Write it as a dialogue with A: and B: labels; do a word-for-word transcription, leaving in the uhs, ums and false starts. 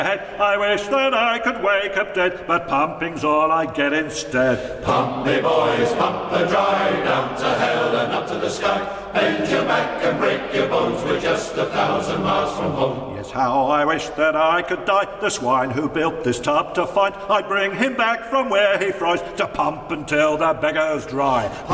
A: I wish that I could wake up dead, but pumping's all I get instead.
B: Pump me boys, pump the dry, down to hell and up to the sky. Bend your back and break your bones, we're just a thousand miles from home.
A: Yes, how I wish that I could die. The swine who built this tub to find, I'd bring him back from where he fries, to pump until the beggar's dry.